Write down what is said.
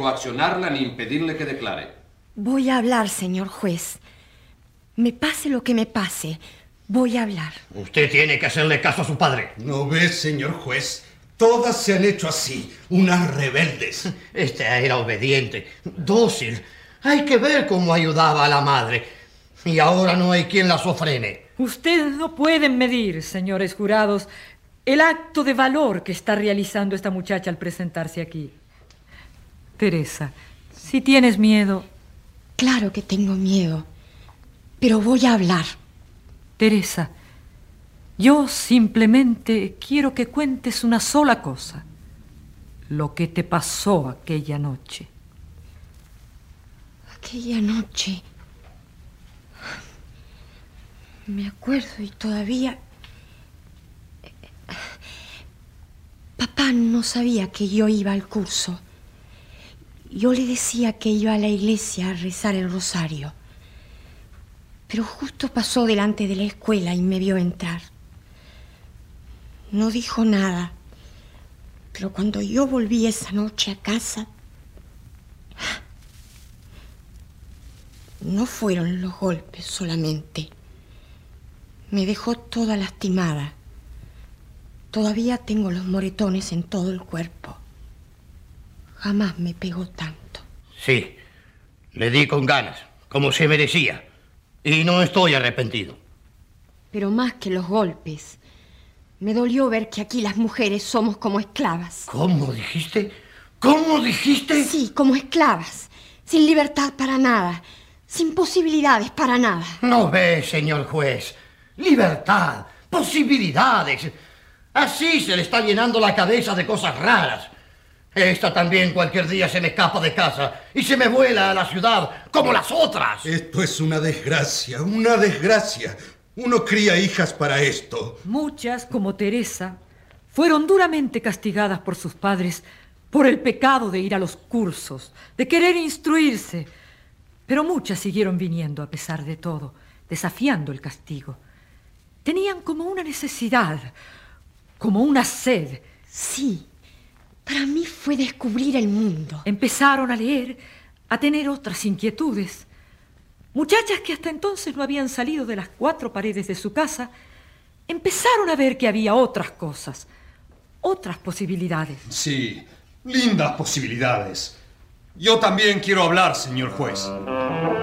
coaccionarla ni impedirle que declare. Voy a hablar, señor juez. Me pase lo que me pase, voy a hablar. Usted tiene que hacerle caso a su padre. ¿No ves, señor juez? Todas se han hecho así, unas rebeldes. Esta era obediente, dócil. Hay que ver cómo ayudaba a la madre. Y ahora no hay quien la sofrene. Ustedes no pueden medir, señores jurados, el acto de valor que está realizando esta muchacha al presentarse aquí. Teresa, si tienes miedo... Claro que tengo miedo, pero voy a hablar. Teresa, yo simplemente quiero que cuentes una sola cosa. Lo que te pasó aquella noche. Aquella noche... Me acuerdo y todavía... Papá no sabía que yo iba al curso. Yo le decía que iba a la iglesia a rezar el rosario. Pero justo pasó delante de la escuela y me vio entrar. No dijo nada. Pero cuando yo volví esa noche a casa... No fueron los golpes solamente. Me dejó toda lastimada. Todavía tengo los moretones en todo el cuerpo. Jamás me pegó tanto. Sí, le di con ganas, como se merecía. Y no estoy arrepentido. Pero más que los golpes, me dolió ver que aquí las mujeres somos como esclavas. ¿Cómo dijiste? ¿Cómo dijiste? Sí, como esclavas. Sin libertad para nada. Sin posibilidades para nada. No ve, señor juez. Libertad, posibilidades. Así se le está llenando la cabeza de cosas raras. Esta también cualquier día se me escapa de casa y se me vuela a la ciudad como las otras. Esto es una desgracia, una desgracia. Uno cría hijas para esto. Muchas, como Teresa, fueron duramente castigadas por sus padres por el pecado de ir a los cursos, de querer instruirse. Pero muchas siguieron viniendo a pesar de todo, desafiando el castigo. Tenían como una necesidad, como una sed. Sí, para mí fue descubrir el mundo. Empezaron a leer, a tener otras inquietudes. Muchachas que hasta entonces no habían salido de las 4 paredes de su casa, empezaron a ver que había otras cosas, otras posibilidades. Sí, lindas posibilidades. Yo también quiero hablar, señor juez.